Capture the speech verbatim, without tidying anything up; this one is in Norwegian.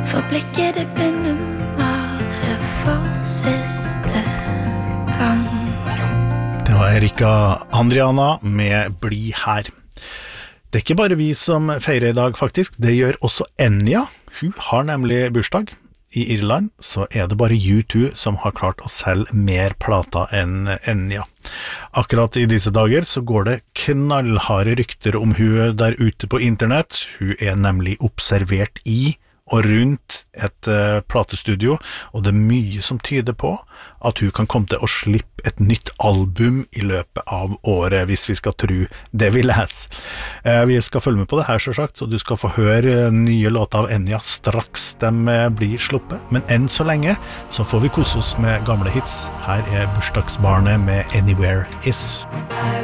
For blikket det blinde mare for siste gang. Det var Erika Andriana med Bli her. Det er ikke bare vi som feirer i dag faktisk, det gjør også Enya. Hun har nemlig bursdag. I Irland så er det bare U to som har klart å selge mer plater enn Enya. Akkurat i disse dager så går det knallharde rykter om hun der ute på internett. Hun er nemlig observert i og rundt et uh, platestudio, og det er mye som tyder på at hun kan komme til å slippe et nytt album i løpet av året, hvis vi skal tro det vi leser. Uh, vi skal følge med på det her, så sagt, og du skal få høre nye låter av Enya straks de blir sluppet, men enn så lenge så får vi kose oss med gamle hits. Her er bursdagsbarnet med Anywhere Is.